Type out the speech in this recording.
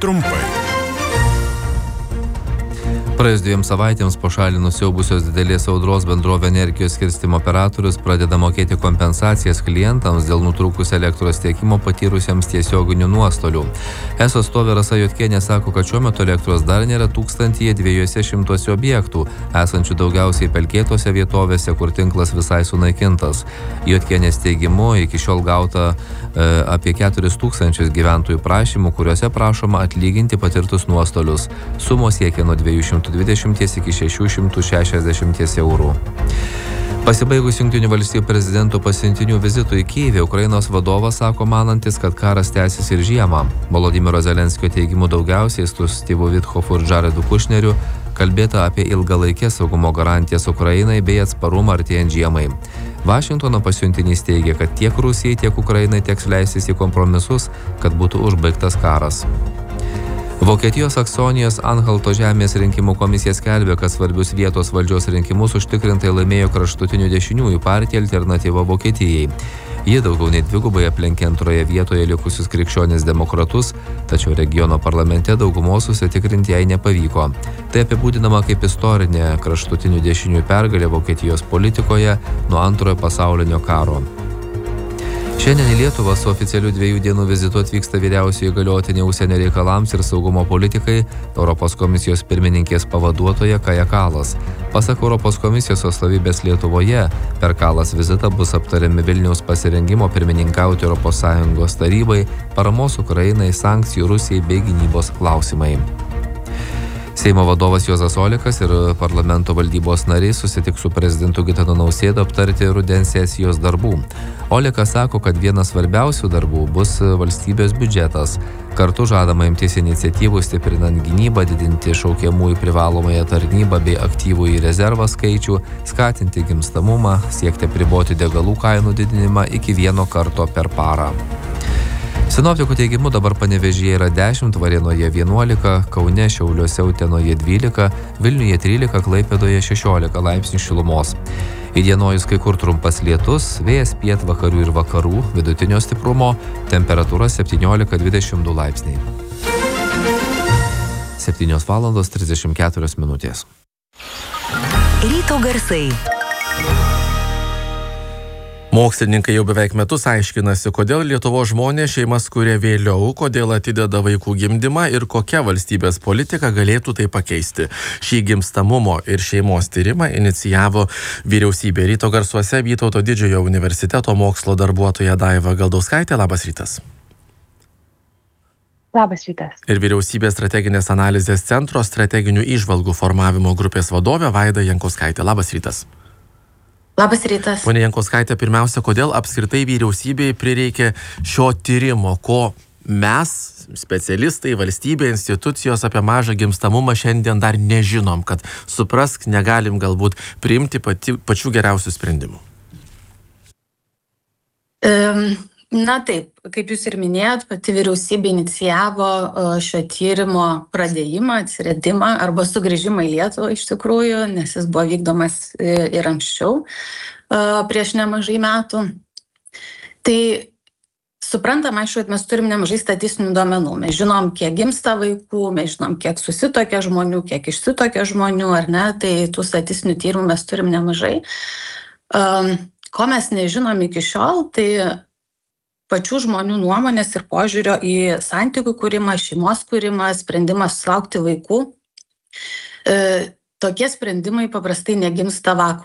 trumpai. Praėjus 2 savaitėms po šalį nusiaubusios didelės audros bendrovė Energijos skirstymo operatorius pradeda mokėti kompensacijas klientams dėl nutrūkusio elektros tiekimo patyrusiems tiesioginių nuostolių. ESO atstovė Rasa Juodkienė sako, kad šiuo metu elektros dar nėra 1200 objektų, esančių daugiausiai pelkėtose vietovėse, kur tinklas visai sunaikintas. Juodkienės teigimu, iki šiol gauta apie 4000 gyventojų prašymų, kuriuose prašoma atlyginti patirtus nuostolius. Sumos siekia nuo 220 iki 660 eurų. Pasibaigus Jungtinių valstijų prezidento pasiuntinių vizitui į Kijevą, Ukrainos vadovas sako manantis, kad karas tęsis ir žiemą. Volodymyro Zelenskio teigimu daugiausiai su Stevu Witkofu ir Jaredu Kushneriu kalbėta apie ilgalaikės saugumo garantijas Ukrainai bei atsparumą artėjant žiemai. Vašingtono pasiuntinys teigia, kad tiek Rusijai, tiek Ukrainai teks leistis į kompromisus, kad būtų užbaigtas karas. Vokietijos Saksonijos Anhalto žemės rinkimų komisija skelbia, kad svarbius vietos valdžios rinkimus užtikrintai laimėjo kraštutinių dešiniųjų partija Alternatyva Vokietijai. Ji daugiau nei dvigubai aplenkė antroje vietoje likusius krikščionis demokratus, tačiau regiono parlamente daugumos susitikrinti jai nepavyko. Tai apibūdinama kaip istorinė kraštutinių dešiniųjų pergalė Vokietijos politikoje nuo Antrojo pasaulinio karo. Šiandien į Lietuvą su oficialiu 2 dienų vizitu atvyksta vyriausioji įgaliotinė užsienio reikalams ir saugumo politikai Europos komisijos pirmininkės pavaduotoja Kaja Kallas. Pasak Europos komisijos atstovybės Lietuvoje, per Kallas vizitą bus aptariami Vilniaus pasirengimo pirmininkauti ES tarybai, paramos Ukrainai, sankcijų Rusijai bei gynybos klausimai. Seimo vadovas Juozas Olekas ir parlamento valdybos nariai susitiks su prezidentu Gitanu Nausėda aptarti rudens sesijos darbų. Olekas sako, kad vienas svarbiausių darbų bus valstybės biudžetas. Kartu žadama imtis iniciatyvų stiprinant gynybą, didinti šaukiamųjų privalomąją tarnybą bei aktyvųjį rezervą skaičių, skatinti gimstamumą, siekti apriboti degalų kainų didinimą iki 1 karto per parą. Sinoptikų teigimu dabar Panevėžyje yra 10, Varėnoje 11, Kaune, Šiauliuose, Utenoje 12, Vilniuje 13, Klaipėdoje 16 laipsnių šilumos. Įdienojus kai kur trumpas lietus, vėjas pietvakarių ir vakarų, vidutinio stiprumo, temperatūra 17-22 laipsniai. 7:34 minutės. Ryto garsai. Mokslininkai jau beveik metus aiškinasi, kodėl Lietuvos žmonės šeimas kuria vėliau, kodėl atideda vaikų gimdymą ir kokia valstybės politika galėtų tai pakeisti. Šį gimstamumo ir šeimos tyrimą inicijavo vyriausybė. Ryto garsuose Vytauto Didžiojo universiteto mokslo darbuotoja Daiva Galdauskaitė. Labas rytas. Labas rytas. Ir vyriausybės strateginės analizės centro strateginių įžvalgų formavimo grupės vadovė Vaida Jankauskaitė. Labas rytas. Labas rytas. Pone Jankauskaitė, pirmiausia, kodėl apskritai vyriausybei prireikė šio tyrimo, ko mes, specialistai, valstybė, institucijos apie mažą gimstamumą šiandien dar nežinom, kad suprask, negalim galbūt priimti pačių geriausių sprendimų? Na taip, kaip jūs ir minėjot, pati vyriausybė inicijavo šio tyrimo pradėjimą, atsiradimą arba sugrįžimą į Lietuvą iš tikrųjų, nes jis buvo vykdomas ir anksčiau, prieš nemažai metų. Tai suprantam, aišku, kad mes turim nemažai statistinių duomenų. Mes žinom, kiek gimsta vaikų, mes žinom, kiek susitokia žmonių, kiek išsitokia žmonių, ar ne, tai tų statistinių tyrimų mes turim nemažai. Ko mes nežinom iki šiol, tai pačių žmonių nuomonės ir požiūrio į santykių kūrimą, šeimos kūrimą, sprendimą susilaukti vaikų. Tokie sprendimai paprastai negimsta vakuume.